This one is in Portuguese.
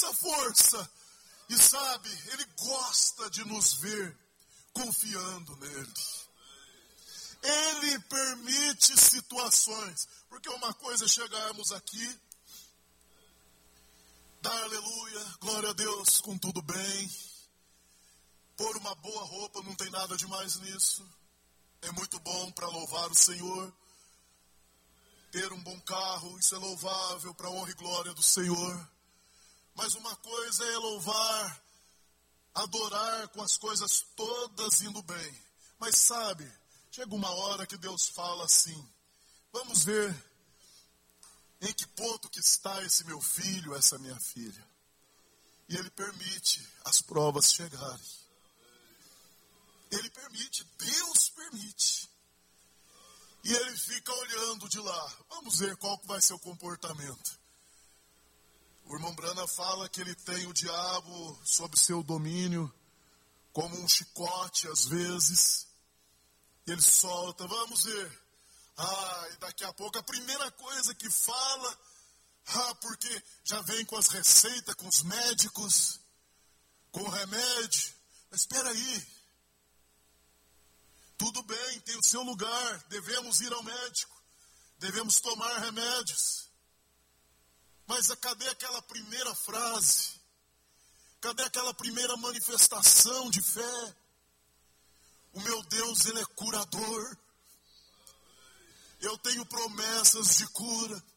nossa força. E sabe, Ele gosta de nos ver confiando nele. Ele permite situações. Porque uma coisa é chegarmos aqui, dar aleluia, glória a Deus, com tudo bem. Pôr uma boa roupa, não tem nada de mais nisso. É muito bom para louvar o Senhor. Ter um bom carro, isso é louvável para a honra e glória do Senhor. Mas uma coisa é louvar, adorar com as coisas todas indo bem. Mas sabe, chega uma hora que Deus fala assim, vamos ver em que ponto que está esse meu filho, essa minha filha. E Ele permite as provas chegarem. Ele permite, Deus permite. E Ele fica olhando de lá. Vamos ver qual vai ser o comportamento. O irmão Brana fala que ele tem o diabo sob seu domínio, como um chicote às vezes. Ele solta, vamos ver. E daqui a pouco a primeira coisa que fala, porque já vem com as receitas, com os médicos, com o remédio. Mas espera aí. Tudo bem, tem o seu lugar, devemos ir ao médico, devemos tomar remédios. Mas cadê aquela primeira frase? Cadê aquela primeira manifestação de fé? O meu Deus, Ele é curador. Eu tenho promessas de cura.